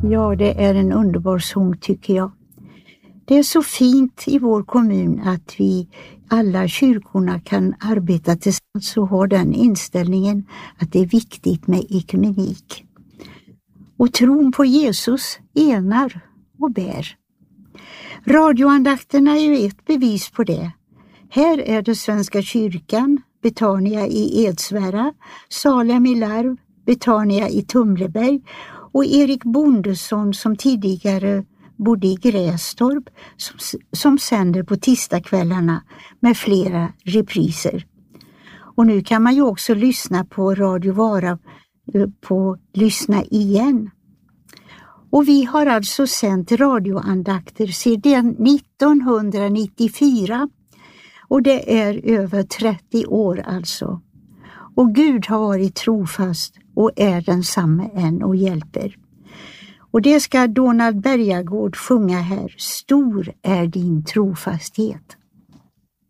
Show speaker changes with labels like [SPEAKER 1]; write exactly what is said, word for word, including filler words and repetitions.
[SPEAKER 1] Ja, det är en underbar sång tycker jag. Det är så fint i vår kommun att vi alla kyrkorna kan arbeta tillsammans och ha den inställningen att det är viktigt med ekumenik. Och tron på Jesus enar och bär. Radioandakterna är ju ett bevis på det. Här är det Svenska kyrkan, Betania i Edsvära, Salem i Larv, Betania i Tumleberg och Erik Bondesson som tidigare bodde i Grästorp som, som sänder på tisdagskvällarna med flera repriser. Och nu kan man ju också lyssna på Radio Vara på Lyssna igen. Och vi har alltså sänt radioandakter sedan nittonhundranittiofyra och det är över trettio år alltså. Och Gud har varit trofast och är densamma än och hjälper. Och det ska Donald Bergagård sjunga här. Stor är din trofasthet.